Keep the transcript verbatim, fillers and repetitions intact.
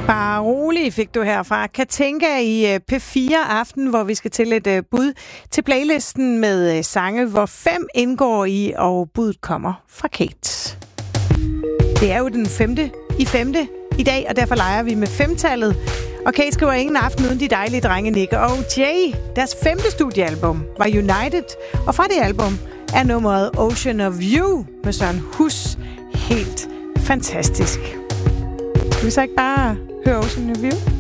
Bare rolig fik du herfra. Katinka i P fire Aften, hvor vi skal til et bud til playlisten med sange, hvor fem indgår i, og budet kommer fra Kate. Det er jo den femte i femte i dag, og derfor leger vi med femtallet. Og Kate skriver ingen aften uden de dejlige drenge Nick og Jay. Deres femte studiealbum var United, og fra det album er nummeret Ocean of You med Søren Hus helt fantastisk. Skal vi så ikke bare høre Ocean of You?